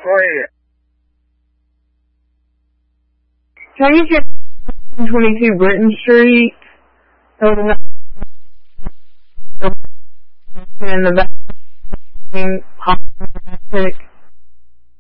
Quiet. Can you get 22 Britton Street? In the back,